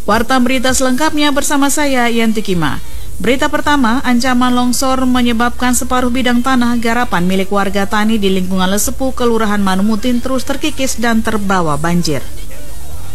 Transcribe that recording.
Warta berita selengkapnya bersama saya, Yanti Kima. Berita pertama, ancaman longsor menyebabkan separuh bidang tanah garapan milik warga tani di lingkungan Lesepu, Kelurahan Manumutin terus terkikis dan terbawa banjir.